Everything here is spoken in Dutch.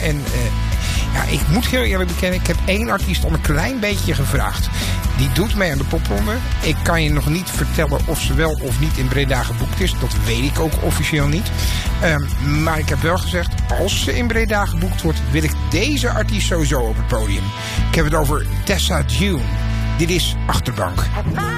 En ik moet heel eerlijk bekennen, ik heb 1 artiest om een klein beetje gevraagd. Die doet mee aan de popronde. Ik kan je nog niet vertellen of ze wel of niet in Breda geboekt is. Dat weet ik ook officieel niet. Maar ik heb wel gezegd, als ze in Breda geboekt wordt, wil ik deze artiest sowieso op het podium. Ik heb het over Tessa June. Dit is Achterbank.